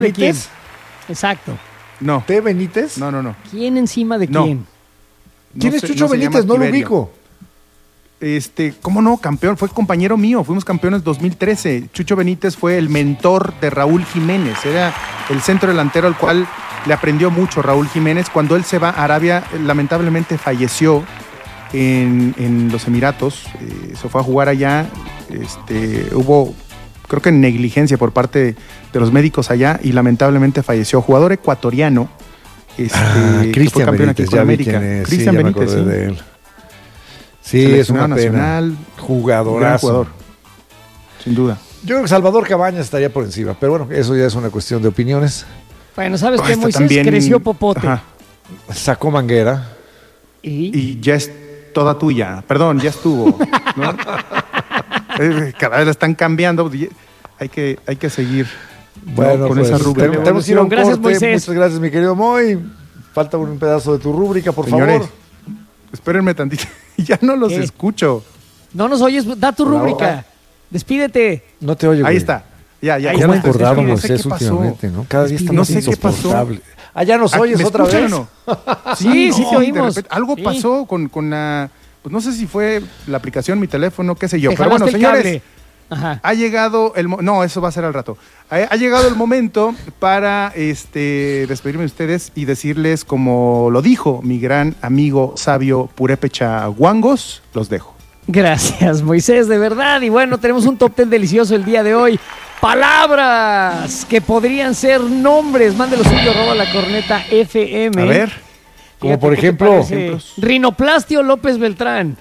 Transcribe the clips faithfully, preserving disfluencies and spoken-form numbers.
¿De quién? ¿Benítez? Exacto. No. ¿T. Benítez? No, no, no. ¿Quién encima de No. quién? ¿Quién No es se- Chucho no se Benítez? llama No lo Tiberio. ubico. Este, ¿cómo no? Campeón, fue compañero mío, fuimos campeones dos mil trece. Chucho Benítez fue el mentor de Raúl Jiménez, era el centro delantero al cual le aprendió mucho Raúl Jiménez. Cuando él se va a Arabia, lamentablemente falleció en, en los Emiratos, eh, se fue a jugar allá, este, hubo, creo que negligencia por parte de, de los médicos allá y lamentablemente falleció. Jugador ecuatoriano, este, Ah, que fue Cristian campeón aquí Benítez, con ya vi América. quién es. Sí, Cristian ya me Benítez, acordé sí. de él. Sí, es Seleccionado una pena. nacional, Jugadorazo. gran jugador, sin duda. Yo creo que Salvador Cabañas estaría por encima, pero bueno, eso ya es una cuestión de opiniones. Bueno, ¿sabes Oh, qué? está Moisés también- creció popote. Ajá. Sacó manguera. ¿Y? Y ya es toda tuya. Perdón, ya estuvo. ¿no? Eh, Cada vez la están cambiando. Hay que, hay que seguir ¿no? Bueno, con pues, esa rúbrica. tenemos- tenemos que ir a un Gracias, corte. Moisés. Muchas gracias, mi querido Moy. Falta un pedazo de tu rúbrica, por Señores, favor. espérenme tantito. Ya no los ¿Qué? escucho. No nos oyes, da tu Por la rúbrica. boca. Despídete. No te oye, Ahí güey. está. Ya, ya, Ahí ya ¿Cómo lo está. estoy engordado escuchando. No sé Moisés qué pasó. últimamente, no? Cada día está No más sé qué pasó. insoportable. Ah, ¿ya nos Ah, oyes ¿me otra escuchan vez? o no? Sí, sí te de oímos. repente algo Sí. pasó con, con la... Pues no sé si fue la aplicación, mi teléfono, qué sé yo. Te Pero bueno, jalaste el señores, cable. Ajá. ha llegado el... mo- No, eso va a ser al rato. Ha, ha llegado el momento para este, despedirme de ustedes y decirles, como lo dijo mi gran amigo sabio Purépecha Guangos, los dejo. Gracias, Moisés, de verdad. Y bueno, tenemos un top ten delicioso el día de hoy. Palabras que podrían ser nombres. Mándelo suyo, arroba la corneta F M. A ver. Como Fíjate por qué te ejemplo... parece. Ejemplos. Rinoplastio López Beltrán.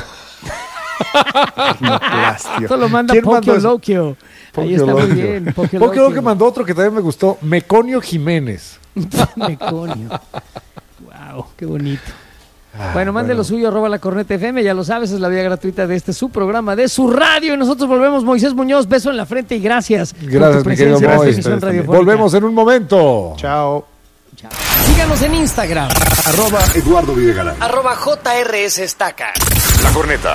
Rinoplastio. Esto lo manda ¿Quién mandó Pokio eso? Loquio. Ahí está muy bien. Pokio Porque lo que Loquio. mandó otro que también me gustó, Meconio Jiménez. Meconio. Wow, qué bonito. Bueno, mande lo suyo, arroba la corneta F M, ya lo sabes, es la vía gratuita de este su programa, de su radio, y nosotros volvemos. Moisés Muñoz, beso en la frente y gracias. por tu Gracias, mi querido presencia en Moy. esta emisión radiofónica. Volvemos en un momento. Chao. Chao. Síganos en Instagram, Arroba Eduardo Videgaray. arroba J R S Estaca. La Corneta.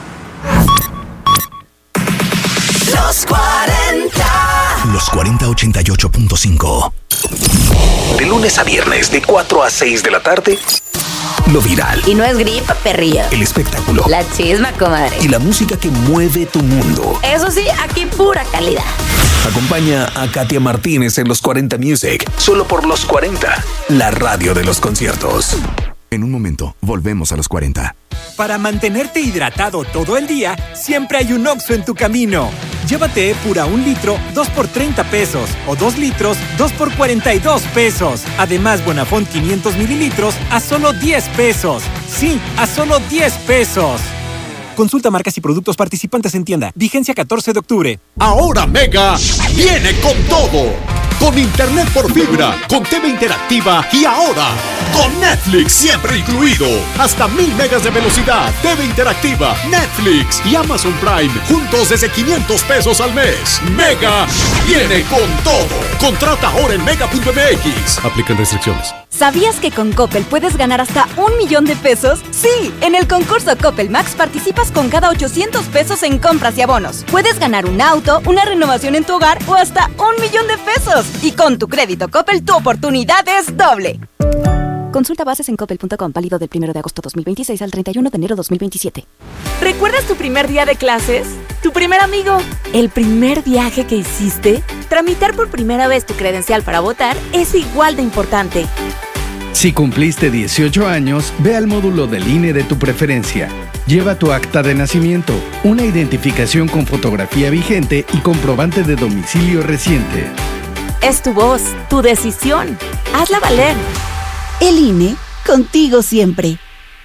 Los cuarenta. Los cuarenta ochenta y ocho punto cinco. De lunes a viernes, de cuatro a seis de la tarde. Lo viral, Y no es gripa, perrillo. el espectáculo La chisma, comadre. y la música que mueve tu mundo. Eso sí, aquí pura calidad. Acompaña a Katia Martínez en los cuarenta Music, solo por los cuarenta, la radio de los conciertos. En un momento, volvemos a los cuarenta. Para mantenerte hidratado todo el día, siempre hay un Oxxo en tu camino. Llévate Epura un litro, dos por treinta pesos. O dos litros, dos por cuarenta y dos pesos. Además, Bonafont quinientos mililitros a solo diez pesos. Sí, a solo diez pesos. Consulta marcas y productos participantes en tienda. Vigencia catorce de octubre. Ahora Mega viene con todo. Con internet por fibra, con T V interactiva y ahora con Netflix siempre incluido. Hasta mil megas de velocidad, T V interactiva, Netflix y Amazon Prime juntos desde quinientos pesos al mes. Mega viene con todo. Contrata ahora en mega punto m x. Aplican restricciones. ¿Sabías que con Coppel puedes ganar hasta un millón de pesos? Sí, en el concurso Coppel Max participas con cada ochocientos pesos en compras y abonos. Puedes ganar un auto, una renovación en tu hogar o hasta un millón de pesos. Y con tu crédito Coppel, tu oportunidad es doble. Consulta bases en coppel punto com, válido del primero de agosto dos mil veintiséis al treinta y uno de enero dos mil veintisiete. ¿Recuerdas tu primer día de clases? ¿Tu primer amigo? ¿El primer viaje que hiciste? Tramitar por primera vez tu credencial para votar es igual de importante. Si cumpliste dieciocho años, ve al módulo del I N E de tu preferencia. Lleva tu acta de nacimiento, una identificación con fotografía vigente y comprobante de domicilio reciente. Es tu voz, tu decisión. Hazla valer. El I N E, contigo siempre.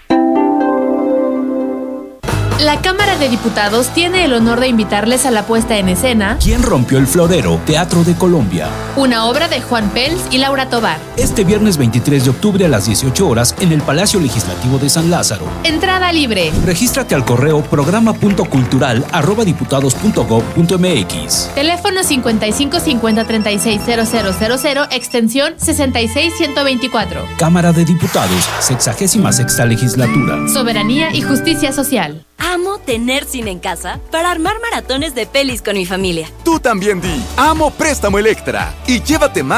La Cámara de Diputados tiene el honor de invitarles a la puesta en escena ¿Quién rompió el florero? Teatro de Colombia. una obra de Juan Pels y Laura Tobar. Este viernes veintitrés de octubre a las dieciocho horas en el Palacio Legislativo de San Lázaro. Entrada libre. Regístrate al correo programa punto cultural arroba diputados punto gob punto m x. Teléfono cincuenta y cinco cincuenta treinta y seis cero cero cero cero, extensión sesenta y seis ciento veinticuatro. Cámara de Diputados, sexagésima sexta legislatura. Soberanía y justicia social. Amo tener cine en casa para armar maratones de pelis con mi familia. Tú también di, amo Préstamo Electra y llévate más